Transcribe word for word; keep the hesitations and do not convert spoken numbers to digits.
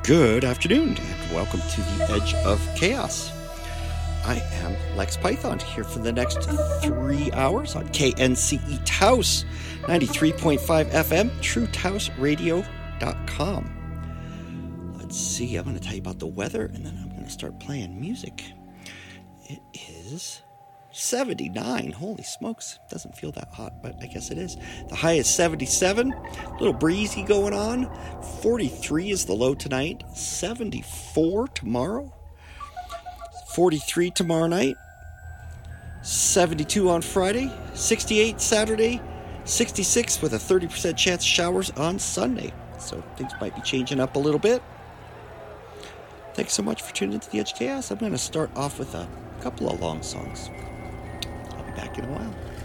Good afternoon, and welcome to the Edge of Chaos. I am Lex Python, here for the next three hours on K N C E Taos, ninety-three point five F M, true taos radio dot com. Let's see, I'm going to tell you about the weather, and then I'm going to start playing music. It is seventy-nine. Holy smokes. Doesn't feel that hot, but I guess it is. The high is seventy-seven. A little breezy going on. forty-three is the low tonight. seventy-four tomorrow. forty-three tomorrow night. seventy-two on Friday. sixty-eight Saturday. sixty-six with a thirty percent chance of showers on Sunday. So things might be changing up a little bit. Thanks so much for tuning into the Edge of Chaos. I'm going to start off with a couple of long songs. I'll be back in a while.